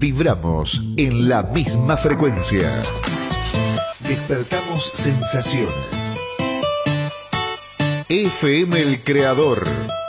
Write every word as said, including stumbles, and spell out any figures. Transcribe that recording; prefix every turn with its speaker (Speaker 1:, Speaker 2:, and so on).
Speaker 1: Vibramos en la misma frecuencia. Despertamos sensaciones. F M El Creador.